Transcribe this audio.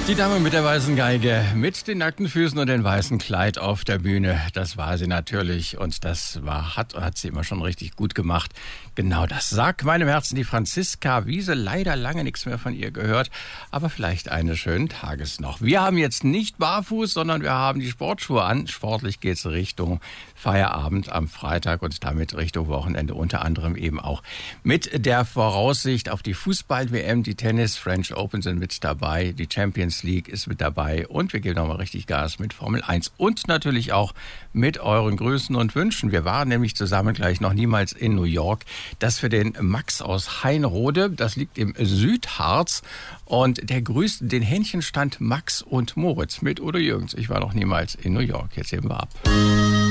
Die Dame mit der weißen Geige, mit den nackten Füßen und dem weißen Kleid auf der Bühne, das war sie natürlich und das hat sie immer schon richtig gut gemacht. Genau das sagt meinem Herzen die Franziska Wiese. Leider lange nichts mehr von ihr gehört, aber vielleicht eines schönen Tages noch. Wir haben jetzt nicht barfuß, sondern wir haben die Sportschuhe an. Sportlich geht's Richtung Feierabend am Freitag und damit Richtung Wochenende, unter anderem eben auch mit der Voraussicht auf die Fußball-WM. Die Tennis-French Open sind mit dabei, die Champions League ist mit dabei und wir geben nochmal richtig Gas mit Formel 1 und natürlich auch mit euren Grüßen und Wünschen. Wir waren nämlich zusammen gleich noch niemals in New York. Das für den Max aus Heinrode, das liegt im Südharz und der grüßt den Hähnchenstand Max und Moritz mit Udo Jürgens. Ich war noch niemals in New York, jetzt heben wir ab.